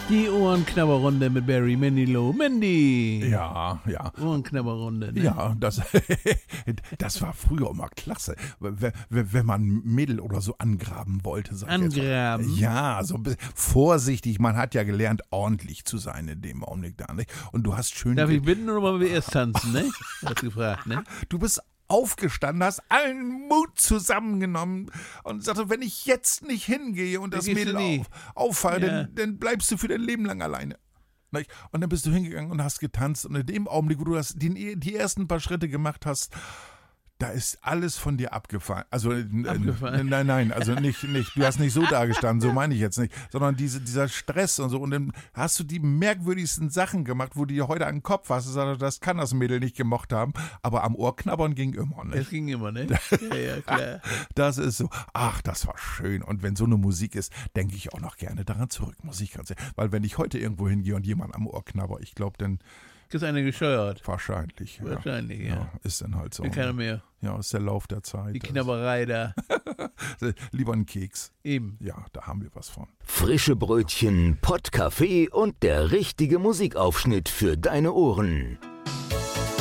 Die Ohrenknabberrunde mit Barry Manilow. Mandy! Ja. Ohrenknabberrunde, ne? Ja, das war früher immer klasse. Wenn man ein Mädel oder so angraben wollte. Angraben? Ja, so ein bisschen vorsichtig. Man hat ja gelernt, ordentlich zu sein in dem Augenblick da, nicht? Und du hast schön... Darf ich bitten oder wollen wir erst tanzen, ne? Hast gefragt, ne? Du bist aufgestanden, hast allen Mut zusammengenommen und sagte, wenn ich jetzt nicht hingehe und das Mädel auffahre, Ja. dann bleibst du für dein Leben lang alleine. Und dann bist du hingegangen und hast getanzt und in dem Augenblick, wo du die ersten paar Schritte gemacht hast, da ist alles von dir abgefallen. Also Abgefallen? Nein, also nicht, du hast nicht so dagestanden, so meine ich jetzt nicht, sondern dieser Stress und so. Und dann hast du die merkwürdigsten Sachen gemacht, wo du dir heute an den Kopf hast. Das kann das Mädel nicht gemocht haben, aber am Ohrknabbern ging immer, ne? Das ging immer, ne? Ja, klar. Das ist so, ach, das war schön. Und wenn so eine Musik ist, denke ich auch noch gerne daran zurück, muss ich ganz ehrlich. Weil wenn ich heute irgendwo hingehe und jemand am Ohr knabber, ich glaube, dann Ist eine gescheuert. wahrscheinlich. Wahrscheinlich, ja. Ist dann halt so. Will keiner mehr. Ja, ist der Lauf der Zeit. Die Knabberei da. Lieber einen Keks. Eben. Ja, da haben wir was von. Frische Brötchen, Pottkaffee und der richtige Musikaufschnitt für deine Ohren.